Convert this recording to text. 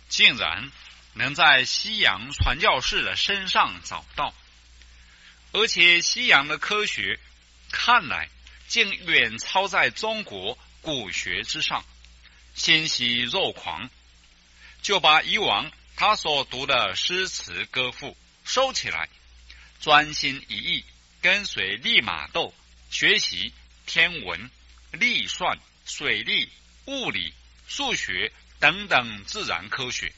竟然能在西洋传教士的身上找到，而且西洋的科学看来竟远超在中国古学之上，欣喜若狂，就把以往他所读的诗词歌赋收起来，专心一意跟随利玛窦学习天文、历算、水利、物理、数学等等自然科学。